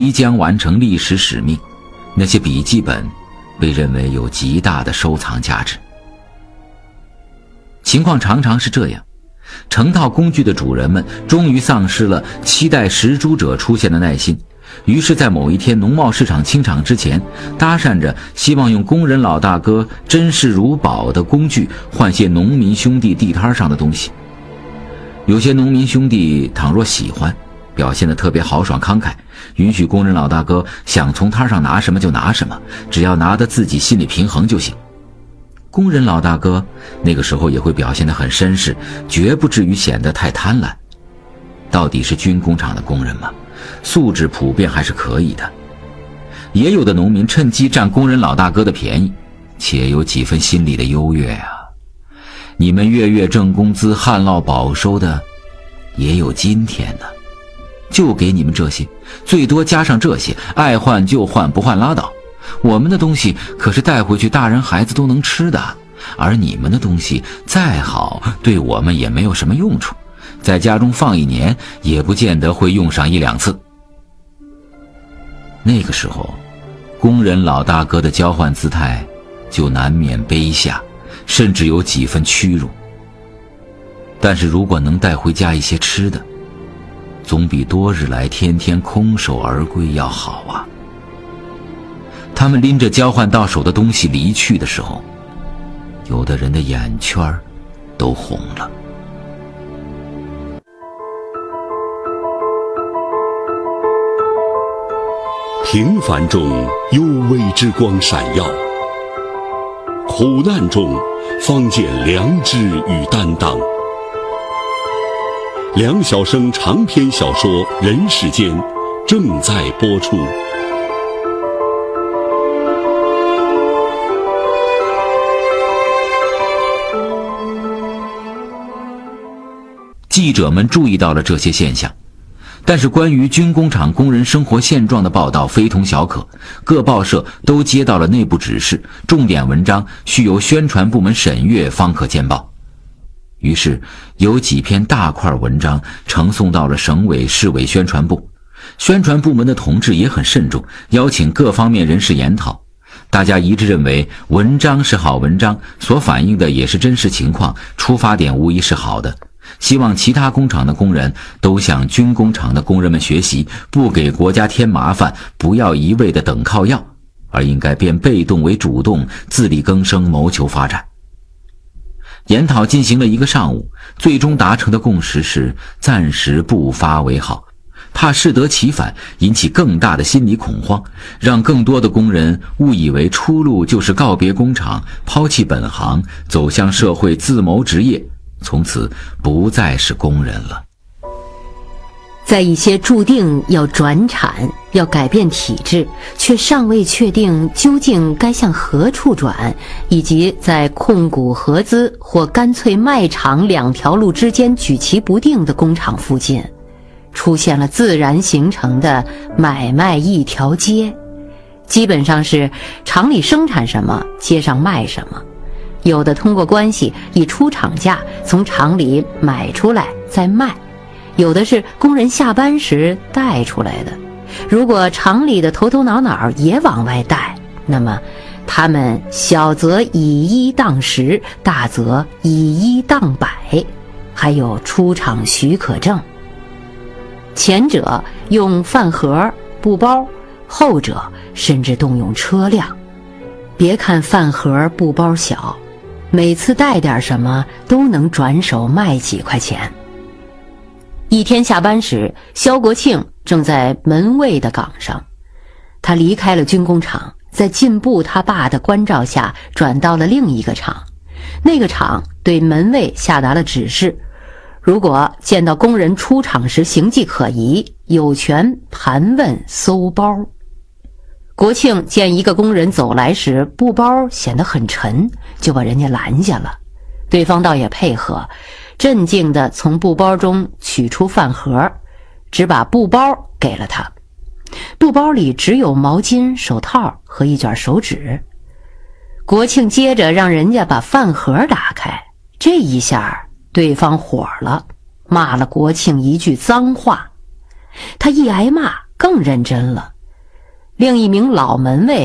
即将完成历史使命，那些笔记本被认为有极大的收藏价值。情况常常是这样，成套工具的主人们终于丧失了期待食猪者出现的耐心，于是在某一天农贸市场清场之前，搭讪着希望用工人老大哥珍视如宝的工具换些农民兄弟地摊上的东西。有些农民兄弟倘若喜欢，表现得特别豪爽慷慨，允许工人老大哥想从摊上拿什么就拿什么，只要拿得自己心里平衡就行。工人老大哥那个时候也会表现得很绅士，绝不至于显得太贪婪。到底是军工厂的工人嘛，素质普遍还是可以的。也有的农民趁机占工人老大哥的便宜，且有几分心理的优越啊。你们月月挣工资旱涝保收的也有今天呢，就给你们这些，最多加上这些，爱换就换，不换拉倒。我们的东西可是带回去大人孩子都能吃的，而你们的东西再好，对我们也没有什么用处，在家中放1年也不见得会用上1、2次。那个时候，工人老大哥的交换姿态就难免卑下，甚至有几分屈辱。但是如果能带回家一些吃的，总比多日来天天空手而归要好啊。他们拎着交换到手的东西离去的时候，有的人的眼圈都红了。 平凡中幽微之光闪耀，苦难中方见良知与担当。梁晓声长篇小说《人世间》正在播出。 记者们注意到了这些现象，但是关于军工厂工人生活现状的报道非同小可，各报社都接到了内部指示，重点文章需由宣传部门审阅方可见报。于是有几篇大块文章呈送到了省委市委宣传部，宣传部门的同志也很慎重，邀请各方面人士研讨。大家一致认为文章是好文章，所反映的也是真实情况，出发点无疑是好的。希望其他工厂的工人都向军工厂的工人们学习，不给国家添麻烦，不要一味的等靠要，而应该变被动为主动，自力更生，谋求发展。研讨进行了1个上午，最终达成的共识是暂时不发为好，怕适得其反，引起更大的心理恐慌，让更多的工人误以为出路就是告别工厂，抛弃本行，走向社会自谋职业，从此不再是工人了。 在一些注定要转产、要改变体制，却尚未确定究竟该向何处转，以及在控股合资或干脆卖厂2条路之间举棋不定的工厂附近，出现了自然形成的买卖一条街，基本上是厂里生产什么，街上卖什么。有的通过关系以出厂价从厂里买出来再卖，有的是工人下班时带出来的。如果厂里的头头脑脑也往外带，那么他们小则以1当10，大则以1当100，还有出厂许可证。前者用饭盒、布包，后者甚至动用车辆。别看饭盒、布包小，每次带点什么都能转手卖几块钱。一天下班时，肖国庆正在门卫的岗上，他离开了军工厂，在进步他爸的关照下转到了另一个厂。那个厂对门卫下达了指示，如果见到工人出厂时形迹可疑，有权盘问搜包。国庆见一个工人走来时布包显得很沉，就把人家拦下了。对方倒也配合，镇静地从布包中取出饭盒，只把布包给了他。布包里只有毛巾、手套和一卷手纸。国庆接着让人家把饭盒打开，这一下对方火了，骂了国庆一句脏话。他一挨骂更认真了， 另一名老门卫